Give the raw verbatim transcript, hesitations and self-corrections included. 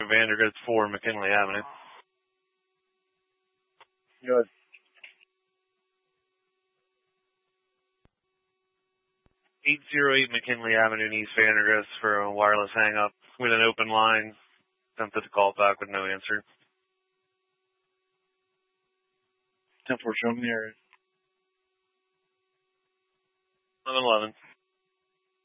Vandergrift for McKinley Avenue. Good. eight oh eight McKinley Avenue in East Vandergrift for a wireless hang-up with an open line. Attempted to call back with no answer. ten four, show me the area. eleven eleven.